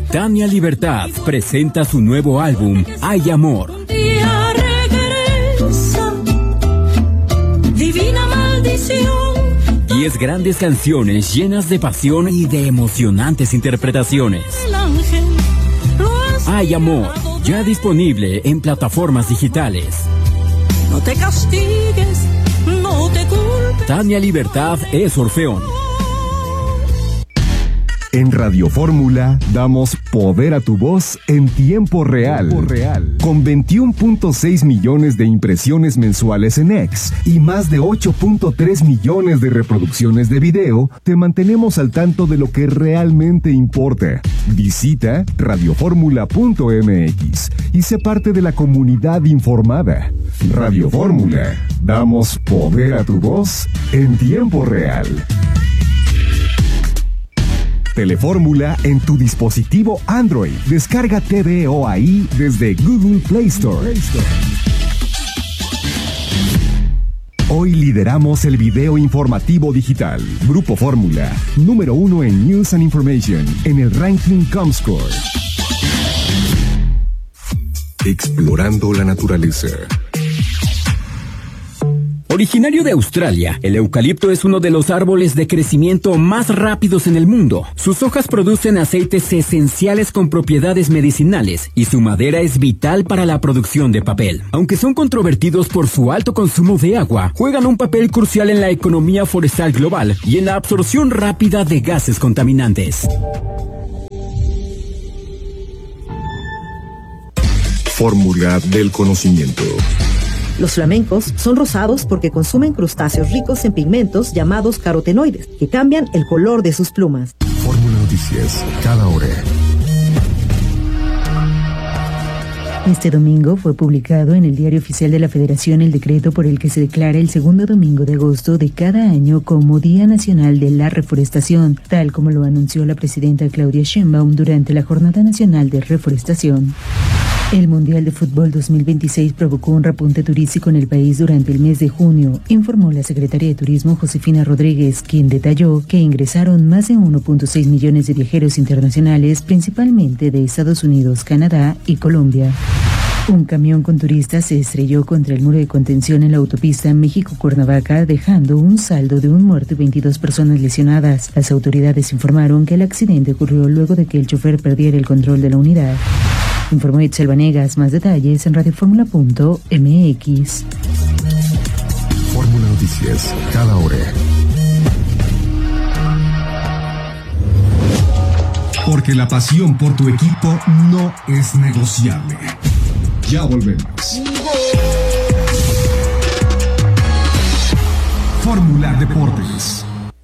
Tania Libertad presenta su nuevo álbum, Hay Amor. 10 grandes canciones llenas de pasión y de emocionantes interpretaciones. Hay Amor, ya disponible en plataformas digitales. No te castigues, no te culpes. Tania Libertad es Orfeón. En Radio Fórmula damos poder a tu voz en tiempo real. Con 21.6 millones de impresiones mensuales en X y más de 8.3 millones de reproducciones de video, te mantenemos al tanto de lo que realmente importa. Visita radioformula.mx y sé parte de la comunidad informada. Radio Fórmula, damos poder a tu voz en tiempo real. Telefórmula en tu dispositivo Android. Descarga TVO ahí desde Google Play Store. Hoy lideramos el video informativo digital. Grupo Fórmula, número 1 en News and Information, en el ranking Comscore. Explorando la naturaleza. Originario de Australia, el eucalipto es uno de los árboles de crecimiento más rápidos en el mundo. Sus hojas producen aceites esenciales con propiedades medicinales y su madera es vital para la producción de papel. Aunque son controvertidos por su alto consumo de agua, juegan un papel crucial en la economía forestal global y en la absorción rápida de gases contaminantes. Fórmula del conocimiento. Los flamencos son rosados porque consumen crustáceos ricos en pigmentos llamados carotenoides, que cambian el color de sus plumas. Fórmula Noticias, cada hora. Este domingo fue publicado en el Diario Oficial de la Federación el decreto por el que se declara el segundo domingo de agosto de cada año como Día Nacional de la Reforestación, tal como lo anunció la presidenta Claudia Sheinbaum durante la Jornada Nacional de Reforestación. El Mundial de Fútbol 2026 provocó un repunte turístico en el país durante el mes de junio, informó la secretaria de Turismo Josefina Rodríguez, quien detalló que ingresaron más de 1.6 millones de viajeros internacionales, principalmente de Estados Unidos, Canadá y Colombia. Un camión con turistas se estrelló contra el muro de contención en la autopista México-Cuernavaca, dejando un saldo de un muerto y 22 personas lesionadas. Las autoridades informaron que el accidente ocurrió luego de que el chofer perdiera el control de la unidad. Informó Itzel Vanegas. Más detalles en radioformula.mx. Fórmula Noticias, cada hora. Porque la pasión por tu equipo no es negociable. Ya volvemos. Fórmula Deportes.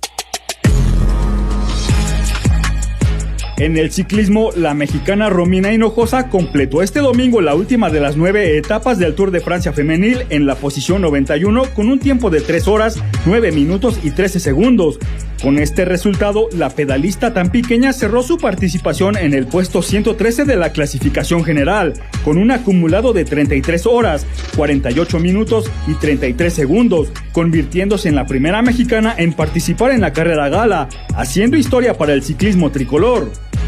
En el ciclismo, la mexicana Romina Hinojosa completó este domingo la última de las 9 etapas del Tour de Francia femenil en la posición 91 con un tiempo de 3 horas, 9 minutos y 13 segundos. Con este resultado, la pedalista tan pequeña cerró su participación en el puesto 113 de la clasificación general, con un acumulado de 33 horas, 48 minutos y 33 segundos, convirtiéndose en la primera mexicana en participar en la carrera gala, haciendo historia para el ciclismo tricolor.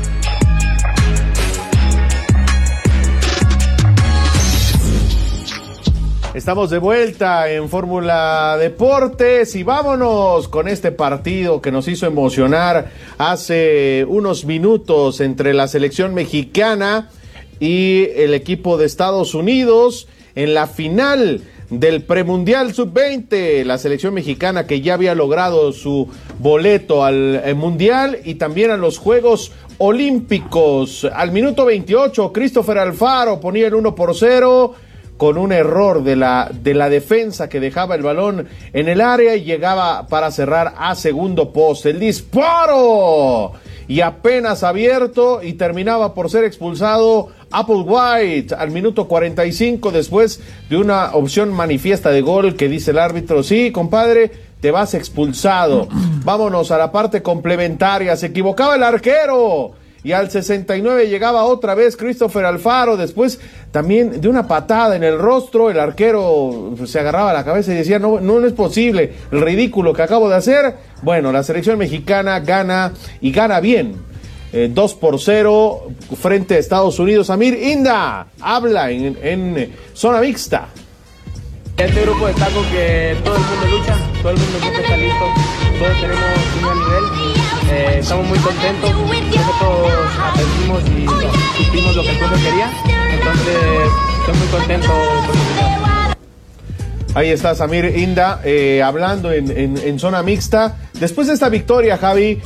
Estamos de vuelta en Fórmula Deportes y vámonos con este partido que nos hizo emocionar hace unos minutos entre la selección mexicana y el equipo de Estados Unidos en la final del premundial sub-20, la selección mexicana que ya había logrado su boleto al mundial y también a los Juegos Olímpicos. Al minuto 28, Christopher Alfaro ponía el 1-0 con un error de la defensa que dejaba el balón en el área y llegaba para cerrar a segundo poste. El disparo y apenas abierto y terminaba por ser expulsado Applewhite al minuto 45 después de una opción manifiesta de gol que dice el árbitro: sí, compadre, te vas expulsado. Vámonos a la parte complementaria. Se equivocaba el arquero y al 69 llegaba otra vez Christopher Alfaro, después también de una patada en el rostro. El arquero se agarraba la cabeza y decía: no es posible el ridículo que acabo de hacer. Bueno, la selección mexicana gana y gana bien. 2-0 frente a Estados Unidos. Amir Inda habla en zona mixta. Este grupo destaco que todo el mundo lucha, todo el mundo siempre está listo, todos tenemos un buen nivel, estamos muy contentos, nosotros aprendimos y supimos lo que el profe quería, entonces estoy muy contento con el. Ahí está Samir Inda hablando en zona mixta. Después de esta victoria, Javi,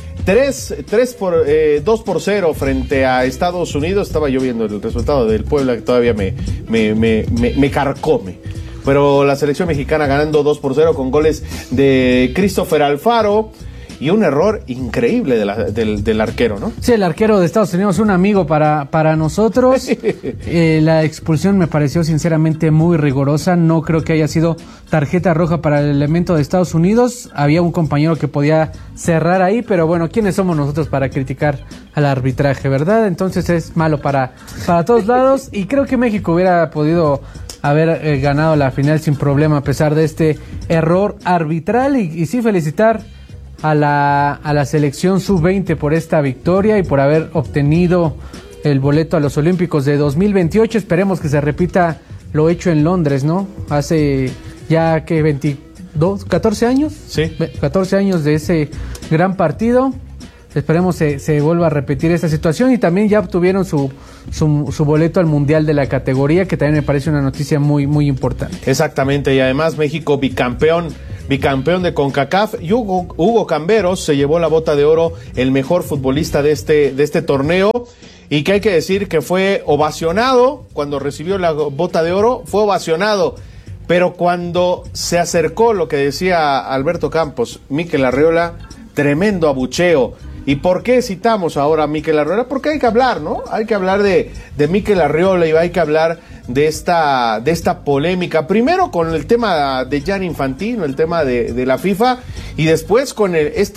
2-0 frente a Estados Unidos. Estaba yo viendo el resultado del Puebla, que todavía me carcome. Pero la selección mexicana ganando 2-0 con goles de Christopher Alfaro y un error increíble del arquero, ¿no? Sí, el arquero de Estados Unidos, un amigo para nosotros. La expulsión me pareció sinceramente muy rigurosa. No creo que haya sido tarjeta roja para el elemento de Estados Unidos. Había un compañero que podía cerrar ahí, pero bueno, ¿quiénes somos nosotros para criticar al arbitraje, verdad? Entonces es malo para todos lados y creo que México hubiera podido haber ganado la final sin problema a pesar de este error arbitral y sí felicitar a la selección sub-20 por esta victoria y por haber obtenido el boleto a los Olímpicos de 2028. Esperemos que se repita lo hecho en Londres, ¿no? Hace ya que 14 años. Sí. 14 años de ese gran partido. Esperemos se vuelva a repetir esta situación y también ya obtuvieron su boleto al Mundial de la categoría, que también me parece una noticia muy, muy importante. Exactamente, y además México bicampeón de CONCACAF, y Hugo Camberos se llevó la bota de oro, el mejor futbolista de este torneo, y que hay que decir que fue ovacionado cuando recibió la bota de oro, fue ovacionado, pero cuando se acercó, lo que decía Alberto Campos, Mikel Arriola, tremendo abucheo. ¿Y por qué citamos ahora a Mikel Arriola? Porque hay que hablar, ¿no? Hay que hablar de Mikel Arriola y hay que hablar de esta polémica. Primero con el tema de Gianni Infantino, el tema de la FIFA, y después con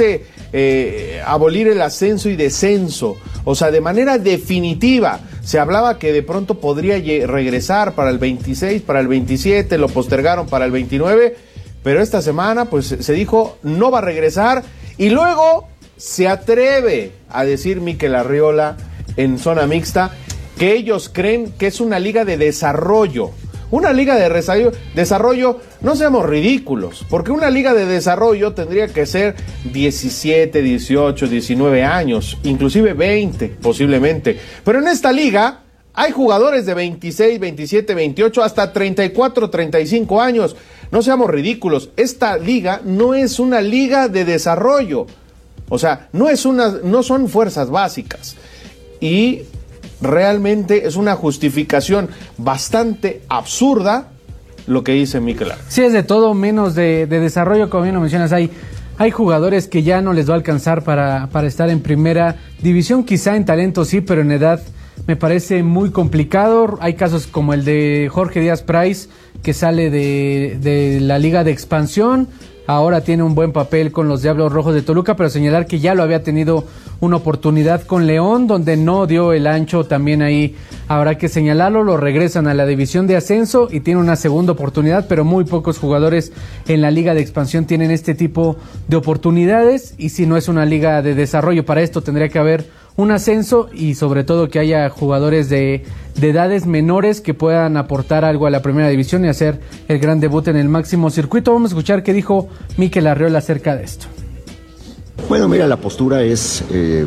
abolir el ascenso y descenso. O sea, de manera definitiva. Se hablaba que de pronto podría regresar para el 26, para el 27, lo postergaron para el 29, pero esta semana pues se dijo no va a regresar, y luego se atreve a decir Mikel Arriola en zona mixta que ellos creen que es una liga de desarrollo. Una liga de desarrollo, no seamos ridículos, porque una liga de desarrollo tendría que ser 17, 18, 19 años, inclusive 20 posiblemente. Pero en esta liga hay jugadores de 26, 27, 28, hasta 34, 35 años. No seamos ridículos, esta liga no es una liga de desarrollo. O sea, no son fuerzas básicas. Y realmente es una justificación bastante absurda lo que dice Mikel Arriola. Sí, es de todo menos de desarrollo, como bien lo mencionas. Hay jugadores que ya no les va a alcanzar para estar en primera división, quizá en talento sí, pero en edad me parece muy complicado. Hay casos como el de Jorge Díaz Price, que sale de la Liga de Expansión. Ahora tiene un buen papel con los Diablos Rojos de Toluca, pero señalar que ya lo había tenido una oportunidad con León, donde no dio el ancho, también ahí habrá que señalarlo. Lo regresan a la división de ascenso y tiene una segunda oportunidad, pero muy pocos jugadores en la Liga de Expansión tienen este tipo de oportunidades, y si no es una liga de desarrollo, para esto tendría que haber un ascenso y sobre todo que haya jugadores de edades menores que puedan aportar algo a la primera división y hacer el gran debut en el máximo circuito. Vamos a escuchar qué dijo Mikel Arriola acerca de esto. Bueno, mira, la postura es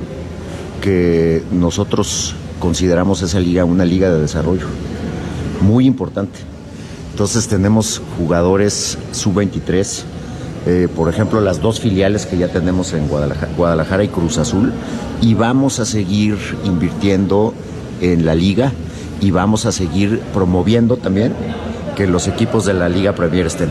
que nosotros consideramos esa liga una liga de desarrollo muy importante. Entonces tenemos jugadores sub-23, por ejemplo, las dos filiales que ya tenemos en Guadalajara y Cruz Azul, y vamos a seguir invirtiendo en la liga y vamos a seguir promoviendo también que los equipos de la Liga Premier estén.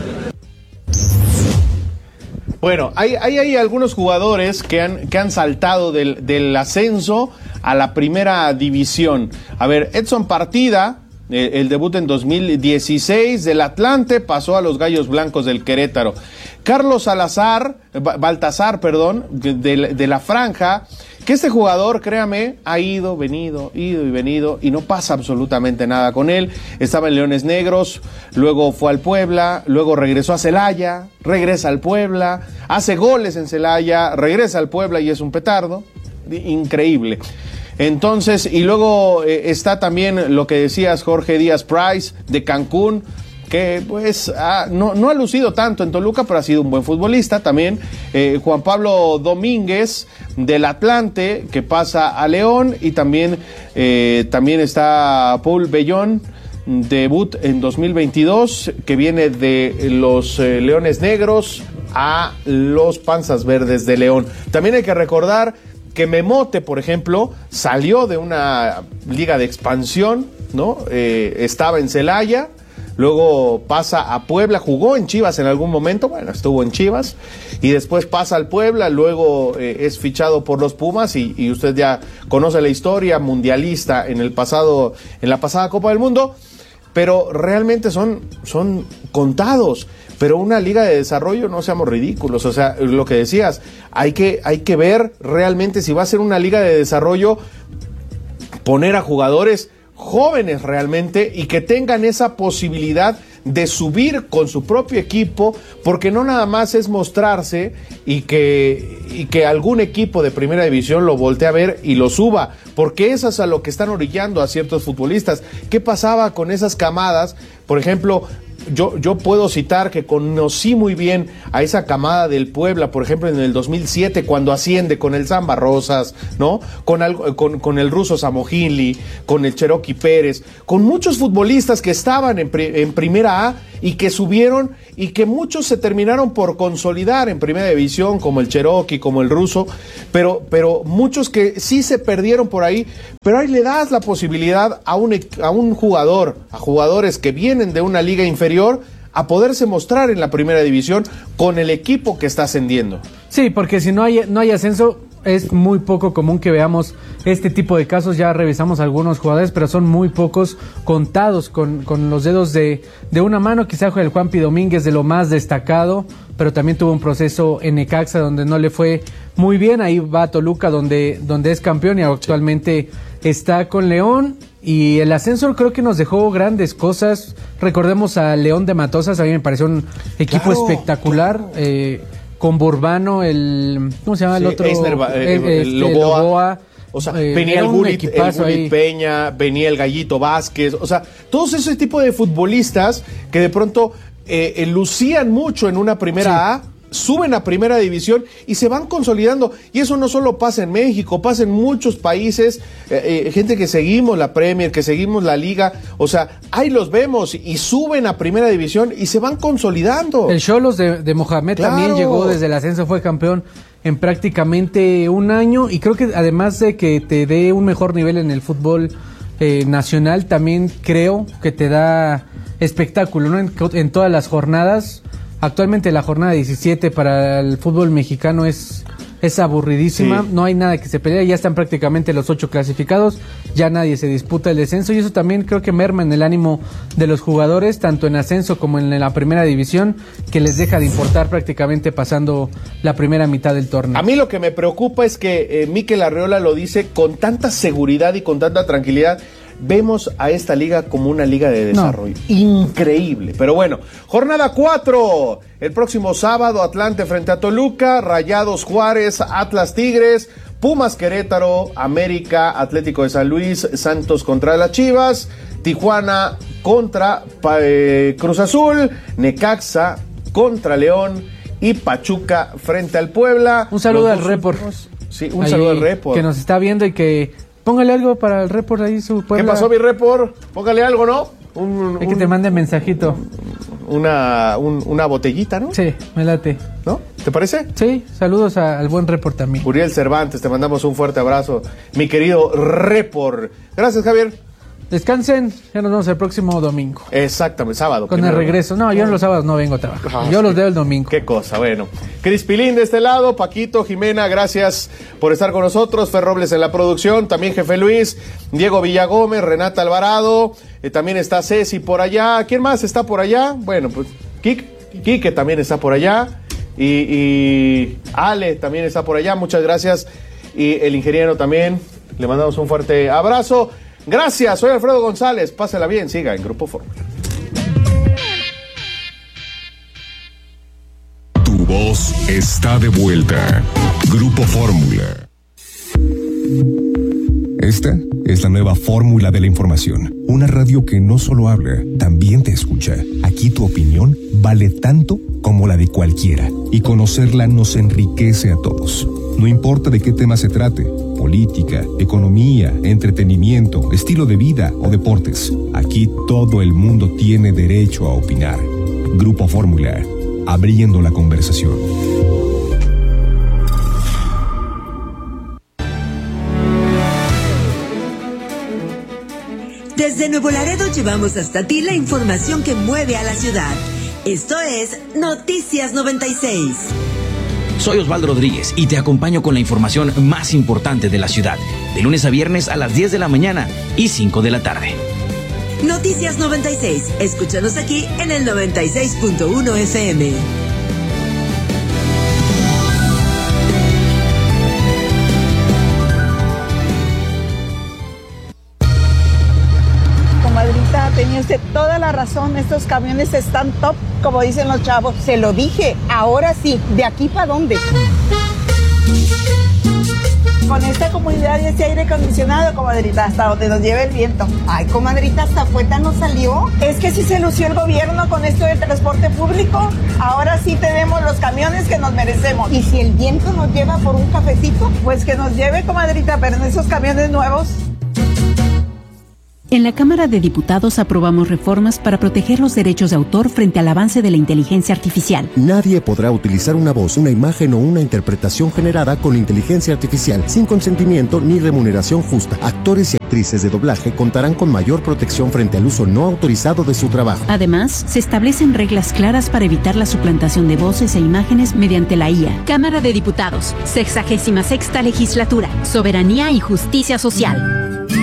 Bueno, hay algunos jugadores que han saltado del ascenso a la primera división. A ver, Edson Partida, el debut en 2016 del Atlante, pasó a los Gallos Blancos del Querétaro. Carlos Baltasar, de la Franja, que este jugador, créame, ha ido y venido, y no pasa absolutamente nada con él. Estaba en Leones Negros, luego fue al Puebla, luego regresó a Celaya, regresa al Puebla, hace goles en Celaya, regresa al Puebla y es un petardo. increíble. Entonces, y luego está también lo que decías, Jorge Díaz Price, de Cancún, que pues no ha lucido tanto en Toluca, pero ha sido un buen futbolista también. Juan Pablo Domínguez, del Atlante, que pasa a León, y también está Paul Bellón, debut en 2022, que viene de los Leones Negros a los Panzas Verdes de León. También hay que recordar que Memote, por ejemplo, salió de una liga de expansión, ¿no? Estaba en Celaya, luego pasa a Puebla, jugó en Chivas en algún momento, bueno, estuvo en Chivas, y después pasa al Puebla, luego es fichado por los Pumas, y usted ya conoce la historia, mundialista en la pasada Copa del Mundo, pero realmente son contados. Pero una liga de desarrollo, no seamos ridículos, o sea, lo que decías, hay que ver realmente si va a ser una liga de desarrollo, poner a jugadores jóvenes realmente y que tengan esa posibilidad de subir con su propio equipo, porque no nada más es mostrarse y que algún equipo de primera división lo voltee a ver y lo suba, porque eso es a lo que están orillando a ciertos futbolistas. ¿Qué pasaba con esas camadas? Por ejemplo, yo puedo citar que conocí muy bien a esa camada del Puebla, por ejemplo, en el 2007, cuando asciende con el Samba Rosas, ¿no? Con el ruso Samogili, con el Cherokee Pérez, con muchos futbolistas que estaban en primera A y que subieron, y que muchos se terminaron por consolidar en primera división, como el Cherokee, como el ruso, pero muchos que sí se perdieron por ahí. Pero ahí le das la posibilidad a un jugador, a jugadores que vienen de una liga inferior, a poderse mostrar en la primera división con el equipo que está ascendiendo. Sí, porque si no hay ascenso, es muy poco común que veamos este tipo de casos. Ya revisamos algunos jugadores, pero son muy pocos, contados con los dedos de una mano. Quizá el Juanpi Domínguez, de lo más destacado, pero también tuvo un proceso en Necaxa donde no le fue muy bien. Ahí va a Toluca, donde es campeón, y actualmente está con León. Y el ascenso creo que nos dejó grandes cosas. Recordemos a León de Matosas, a mí me pareció un equipo espectacular. Con Burbano, ¿cómo se llama el otro? El Loboa. O sea, venía el Gulit Peña, venía el Gallito Vázquez, o sea, todos ese tipo de futbolistas que de pronto lucían mucho en una primera A, suben a primera división y se van consolidando. Y eso no solo pasa en México, pasa en muchos países, gente que seguimos la Premier, que seguimos la Liga, o sea, ahí los vemos y suben a primera división y se van consolidando. El Xolos de Mohamed también llegó desde el ascenso, fue campeón en prácticamente un año, y creo que además de que te dé un mejor nivel en el fútbol nacional, también creo que te da espectáculo, ¿no? En todas las jornadas. Actualmente la jornada 17 para el fútbol mexicano es aburridísima, no hay nada que se pelee, ya están prácticamente los 8 clasificados, ya nadie se disputa el descenso, y eso también creo que merma en el ánimo de los jugadores, tanto en ascenso como en la primera división, que les deja de importar prácticamente pasando la primera mitad del torneo. A mí lo que me preocupa es que Mikel Arriola lo dice con tanta seguridad y con tanta tranquilidad. Vemos a esta liga como una liga de desarrollo. Increíble. Pero bueno, jornada 4. El próximo sábado, Atlante frente a Toluca, Rayados Juárez, Atlas Tigres, Pumas Querétaro, América, Atlético de San Luis, Santos contra las Chivas, Tijuana contra Cruz Azul, Necaxa contra León y Pachuca frente al Puebla. Un saludo al Report. Sí, un saludo al Report. Que nos está viendo y que... Póngale algo para el Report ahí, su Puebla. ¿Qué pasó, mi Report? Póngale algo, ¿no? Hay que te mande mensajito. Una botellita, ¿no? Sí, me late. ¿No? ¿Te parece? Sí, saludos al buen Report también. Uriel Cervantes, te mandamos un fuerte abrazo, mi querido Report. Gracias, Javier. Descansen, ya nos vemos el próximo domingo. Exactamente, sábado. Con el regreso. No, yo los sábados no vengo a trabajar. Yo los veo el domingo. Qué cosa, bueno. Crispilín de este lado, Paquito, Jimena, gracias por estar con nosotros. Fer Robles en la producción, también Jefe Luis, Diego Villagómez, Renata Alvarado, también está Ceci por allá. ¿Quién más está por allá? Bueno, pues Quique también está por allá. Y Ale también está por allá. Muchas gracias. Y el ingeniero también. Le mandamos un fuerte abrazo. Gracias, soy Alfredo González, pásela bien, siga en Grupo Fórmula. Tu voz está de vuelta. Grupo Fórmula. Esta es la nueva fórmula de la información. Una radio que no solo habla, también te escucha. Aquí tu opinión vale tanto como la de cualquiera. Y conocerla nos enriquece a todos. No importa de qué tema se trate. Política, economía, entretenimiento, estilo de vida o deportes. Aquí todo el mundo tiene derecho a opinar. Grupo Fórmula. Abriendo la conversación. Desde Nuevo Laredo llevamos hasta ti la información que mueve a la ciudad. Esto es Noticias 96. Soy Osvaldo Rodríguez y te acompaño con la información más importante de la ciudad, de lunes a viernes a las 10 de la mañana y 5 de la tarde. Noticias 96. Escúchanos aquí en el 96.1 FM. Tenía usted toda la razón, estos camiones están top, como dicen los chavos. Se lo dije, ahora sí, ¿de aquí para dónde? Con esta comunidad y este aire acondicionado, comadrita, hasta donde nos lleve el viento. Ay, comadrita, hasta fueta nos salió. Es que sí se lució el gobierno con esto del transporte público. Ahora sí tenemos los camiones que nos merecemos. Y si el viento nos lleva por un cafecito, pues que nos lleve, comadrita, pero en esos camiones nuevos. En la Cámara de Diputados aprobamos reformas para proteger los derechos de autor frente al avance de la inteligencia artificial. Nadie podrá utilizar una voz, una imagen o una interpretación generada con inteligencia artificial sin consentimiento ni remuneración justa. Actores y actrices de doblaje contarán con mayor protección frente al uso no autorizado de su trabajo. Además, se establecen reglas claras para evitar la suplantación de voces e imágenes mediante la IA. Cámara de Diputados, 66ª Legislatura, Soberanía y Justicia Social.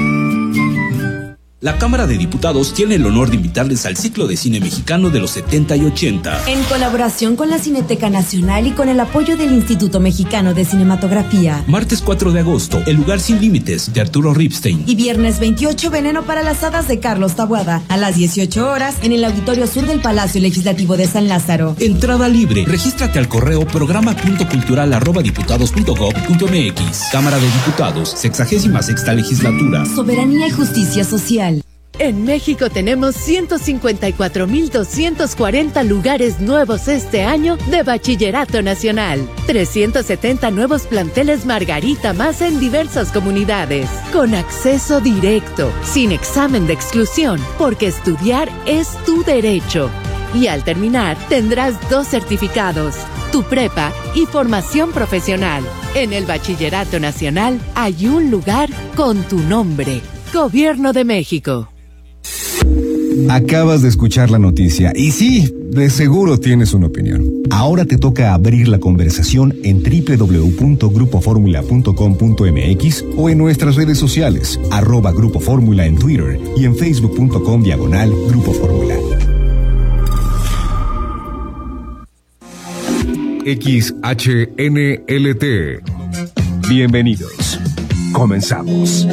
La Cámara de Diputados tiene el honor de invitarles al ciclo de cine mexicano de los 70 y 80. En colaboración con la Cineteca Nacional y con el apoyo del Instituto Mexicano de Cinematografía. Martes 4 de agosto, El lugar sin límites, de Arturo Ripstein. Y viernes 28, Veneno para las hadas, de Carlos Taboada. A las 18 horas, en el Auditorio Sur del Palacio Legislativo de San Lázaro. Entrada libre. Regístrate al correo programa.cultural@diputados.gov.mx. Cámara de Diputados, 66ª Legislatura. Soberanía y Justicia Social. En México tenemos 154,240 lugares nuevos este año de Bachillerato Nacional. 370 nuevos planteles Margarita más en diversas comunidades. Con acceso directo, sin examen de exclusión, porque estudiar es tu derecho. Y al terminar, tendrás 2 certificados, tu prepa y formación profesional. En el Bachillerato Nacional hay un lugar con tu nombre. Gobierno de México. Acabas de escuchar la noticia y sí, de seguro tienes una opinión. Ahora te toca abrir la conversación en www.grupoformula.com.mx o en nuestras redes sociales, @Grupo Fórmula en Twitter y en facebook.com/Grupo Fórmula. XHNLT. Bienvenidos. Comenzamos.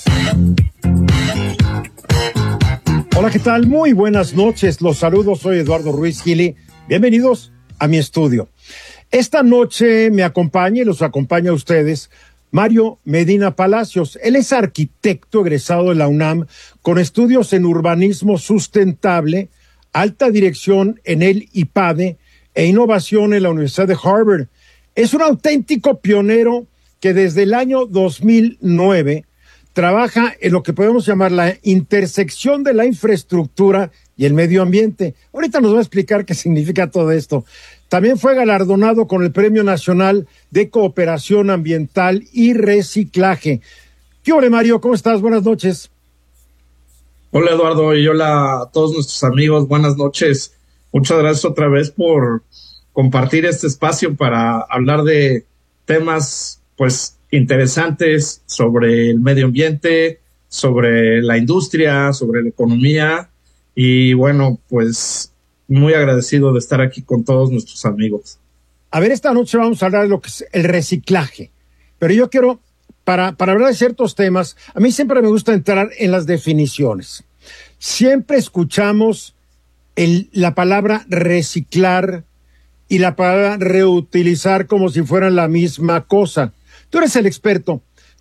Hola, ¿qué tal? Muy buenas noches. Los saludos, soy Eduardo Ruiz Gili. Bienvenidos a mi estudio. Esta noche me acompaña y los acompaña a ustedes Mario Medina Palacios. Él es arquitecto egresado de la UNAM con estudios en urbanismo sustentable, alta dirección en el IPADE e innovación en la Universidad de Harvard. Es un auténtico pionero que desde el año 2009 trabaja en lo que podemos llamar la intersección de la infraestructura y el medio ambiente. Ahorita nos va a explicar qué significa todo esto. También fue galardonado con el Premio Nacional de Cooperación Ambiental y Reciclaje. ¿Qué ole, Mario? ¿Cómo estás? Buenas noches. Hola, Eduardo, y hola a todos nuestros amigos. Buenas noches. Muchas gracias otra vez por compartir este espacio para hablar de temas, pues, interesantes sobre el medio ambiente, sobre la industria, sobre la economía y bueno, pues muy agradecido de estar aquí con todos nuestros amigos. A ver, esta noche vamos a hablar de lo que es el reciclaje, pero yo quiero, para hablar de ciertos temas, a mí siempre me gusta entrar en las definiciones. Siempre escuchamos la palabra reciclar y la palabra reutilizar como si fueran la misma cosa. Tú eres el experto.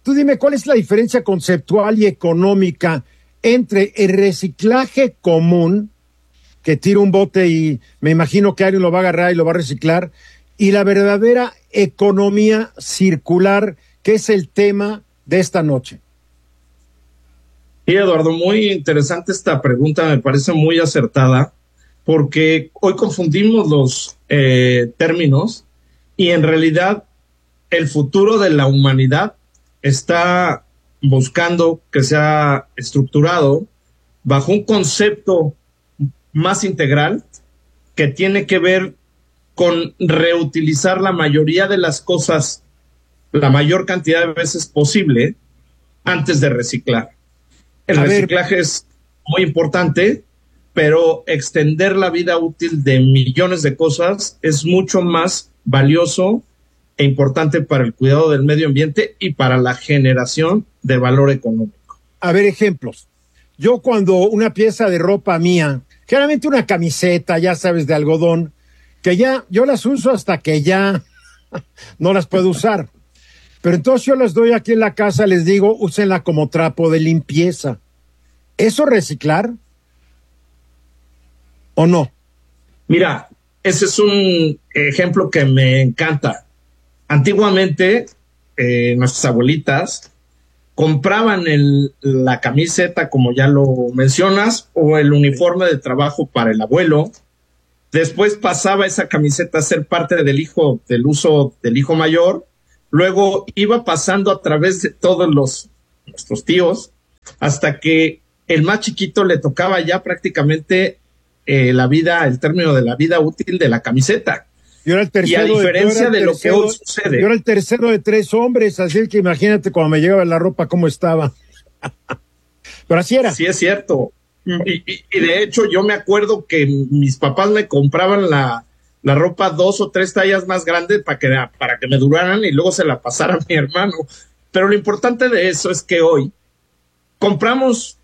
tú dime cuál es la diferencia conceptual y económica entre el reciclaje común, que tira un bote y me imagino que alguien lo va a agarrar y lo va a reciclar, y la verdadera economía circular, que es el tema de esta noche. Sí, Eduardo, muy interesante esta pregunta, me parece muy acertada, porque hoy confundimos los términos y en realidad el futuro de la humanidad está buscando que sea estructurado bajo un concepto más integral que tiene que ver con reutilizar la mayoría de las cosas, la mayor cantidad de veces posible, antes de reciclar. El reciclaje es muy importante, pero extender la vida útil de millones de cosas es mucho más valioso e importante para el cuidado del medio ambiente y para la generación de valor económico. A ver, ejemplos. Yo cuando una pieza de ropa mía, generalmente una camiseta, ya sabes, de algodón, que ya yo las uso hasta que ya no las puedo usar. Pero entonces yo las doy aquí en la casa, les digo, úsenla como trapo de limpieza. ¿Eso reciclar o no? Mira, ese es un ejemplo que me encanta. Antiguamente, nuestras abuelitas compraban la camiseta, como ya lo mencionas, o el uniforme de trabajo para el abuelo. Después pasaba esa camiseta a ser parte del uso del hijo mayor. Luego iba pasando a través de todos nuestros tíos, hasta que el más chiquito le tocaba ya prácticamente el término de la vida útil de la camiseta. Yo era el tercero, y a diferencia de lo que hoy sucede. Yo era el tercero de 3 hombres, así que imagínate cuando me llegaba la ropa cómo estaba. Pero así era. Sí, es cierto. Y de hecho yo me acuerdo que mis papás me compraban la ropa 2 o 3 tallas más grande para que me duraran y luego se la pasara a mi hermano. Pero lo importante de eso es que hoy compramos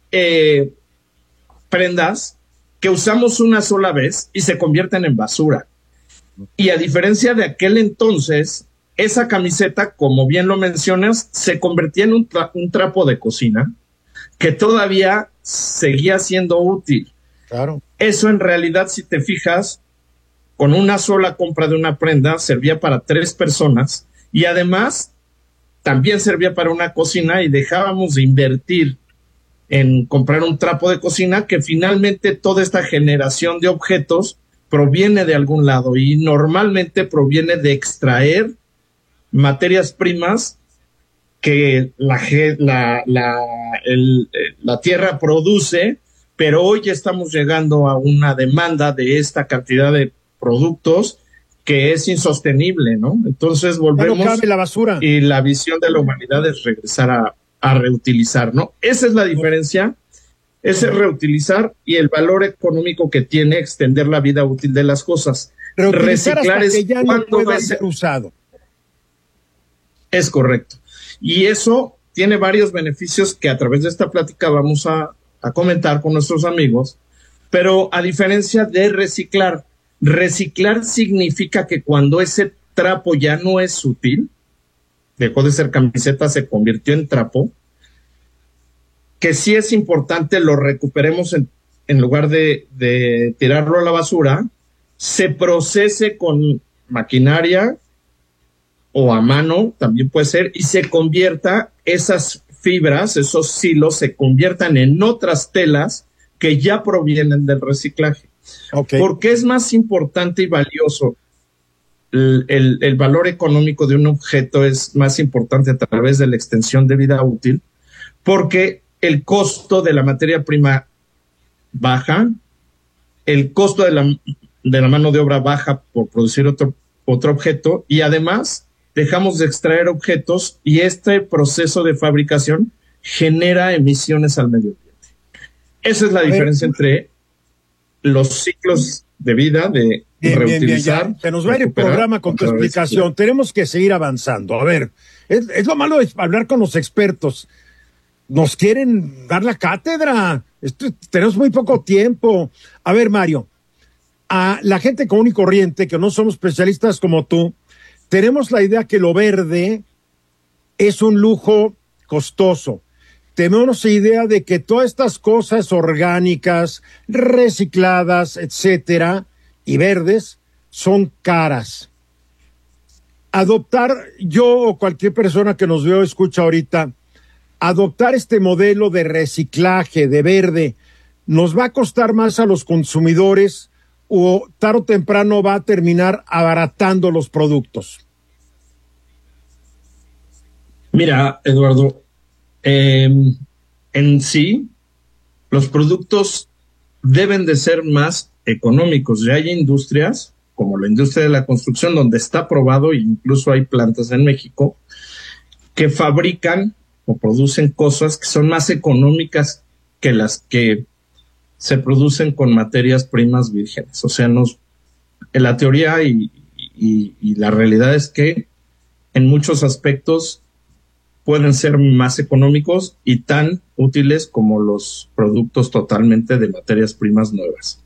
prendas que usamos una sola vez y se convierten en basura. Y a diferencia de aquel entonces, esa camiseta, como bien lo mencionas, se convertía en un trapo de cocina que todavía seguía siendo útil. Claro. Eso en realidad, si te fijas, con una sola compra de una prenda servía para 3 personas y además también servía para una cocina y dejábamos de invertir en comprar un trapo de cocina, que finalmente toda esta generación de objetos proviene de algún lado y normalmente proviene de extraer materias primas que la tierra produce, pero hoy ya estamos llegando a una demanda de esta cantidad de productos que es insostenible, ¿no? Entonces volvemos, no cabe la basura. Y la visión de la humanidad es regresar a reutilizar, ¿no? Esa es la diferencia. Ese reutilizar y el valor económico que tiene extender la vida útil de las cosas. Reutilizar reciclar hasta que ya no pueda ser usado. Es correcto. Y eso tiene varios beneficios que a través de esta plática vamos a comentar con nuestros amigos, pero a diferencia de reciclar significa que cuando ese trapo ya no es útil, dejó de ser camiseta, se convirtió en trapo, que sí es importante lo recuperemos en lugar de tirarlo a la basura, se procese con maquinaria o a mano, también puede ser, y se convierta esas fibras, esos hilos, se conviertan en otras telas que ya provienen del reciclaje. Okay. ¿Por qué es más importante y valioso? El valor económico de un objeto es más importante a través de la extensión de vida útil, porque el costo de la materia prima baja, el costo de la mano de obra baja por producir otro objeto, y además dejamos de extraer objetos y este proceso de fabricación genera emisiones al medio ambiente. Esa es la diferencia entre los ciclos de vida, de reutilizar. Bien. Se nos va a ir el programa con tu explicación. Tenemos que seguir avanzando. A ver, es lo malo de hablar con los expertos. Nos quieren dar la cátedra. Tenemos muy poco tiempo. A ver, Mario, a la gente común y corriente, que no somos especialistas como tú, tenemos la idea que lo verde es un lujo costoso. Tenemos idea de que todas estas cosas orgánicas, recicladas, etcétera, y verdes, son caras. Adoptar, yo o cualquier persona que nos vea o escucha ahorita, adoptar este modelo de reciclaje, de verde, nos va a costar más a los consumidores o tarde o temprano va a terminar abaratando los productos. Mira, Eduardo, en sí, los productos deben de ser más económicos. Ya hay industrias, como la industria de la construcción, donde está probado, e incluso hay plantas en México, que fabrican o producen cosas que son más económicas que las que se producen con materias primas vírgenes. O sea, la teoría y la realidad es que en muchos aspectos pueden ser más económicos y tan útiles como los productos totalmente de materias primas nuevas.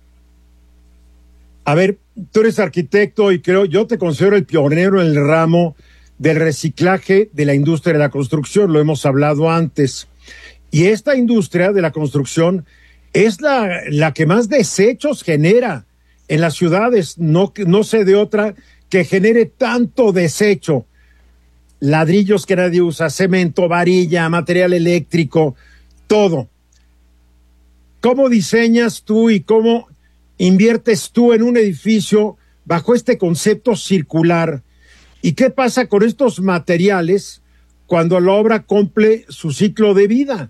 A ver, tú eres arquitecto y yo te considero el pionero en el ramo del reciclaje de la industria de la construcción, lo hemos hablado antes. Y esta industria de la construcción es la que más desechos genera en las ciudades. No sé de otra que genere tanto desecho. Ladrillos que nadie usa, cemento, varilla, material eléctrico, todo. ¿Cómo diseñas tú y cómo inviertes tú en un edificio bajo este concepto circular? ¿Y qué pasa con estos materiales cuando la obra cumple su ciclo de vida?